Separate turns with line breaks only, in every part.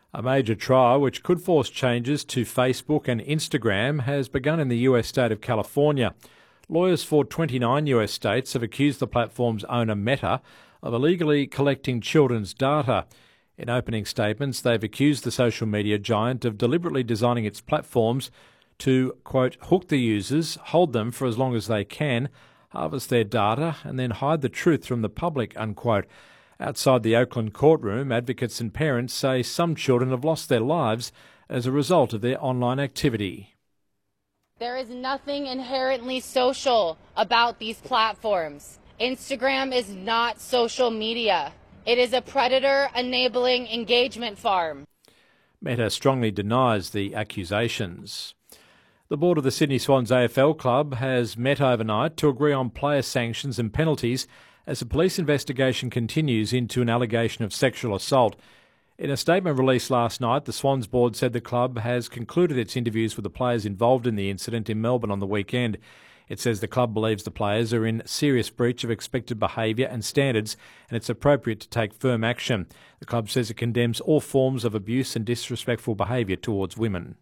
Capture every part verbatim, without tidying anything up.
A major trial which could force changes to Facebook and Instagram has begun in the U S state of California. Lawyers for twenty-nine U S states have accused the platform's owner, Meta, of illegally collecting children's data. In opening statements, they've accused the social media giant of deliberately designing its platforms to, quote, hook the users, hold them for as long as they can, harvest their data and then hide the truth from the public, unquote. Outside the Oakland courtroom, advocates and parents say some children have lost their lives as a result of their online activity.
There is nothing inherently social about these platforms. Instagram is not social media. It is a predator-enabling engagement farm.
Meta strongly denies the accusations. The board of the Sydney Swans A F L club has met overnight to agree on player sanctions and penalties as a police investigation continues into an allegation of sexual assault. In a statement released last night, the Swans board said the club has concluded its interviews with the players involved in the incident in Melbourne on the weekend. It says the club believes the players are in serious breach of expected behaviour and standards, and it's appropriate to take firm action. The club says it condemns all forms of abuse and disrespectful behaviour towards women.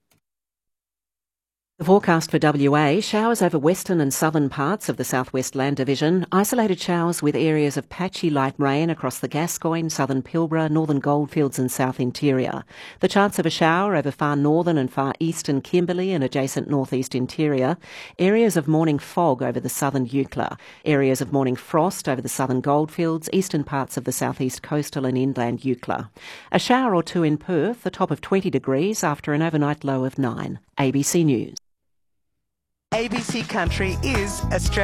The forecast for W A, showers over western and southern parts of the southwest land division, isolated showers with areas of patchy light rain across the Gascoyne, southern Pilbara, northern Goldfields and south interior. The chance of a shower over far northern and far eastern Kimberley and adjacent northeast interior. Areas of morning fog over the southern Eucla. Areas of morning frost over the southern Goldfields, eastern parts of the southeast coastal and inland Eucla. A shower or two in Perth, a top of twenty degrees after an overnight low of nine. A B C News.
A B C Country is Australia.